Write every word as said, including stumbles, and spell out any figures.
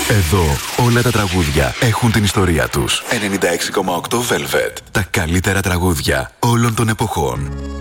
Εδώ όλα τα τραγούδια έχουν την ιστορία τους. ενενήντα έξι κόμμα οκτώ Velvet. Τα καλύτερα τραγούδια όλων των εποχών.